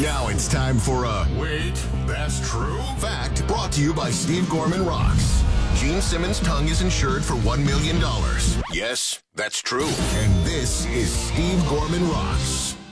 Now it's time for a Wait, That's True fact brought to you by Steve Gorman Rocks. Gene Simmons' tongue is insured for $1 million. Yes, that's true. And this is Steve Gorman Rocks.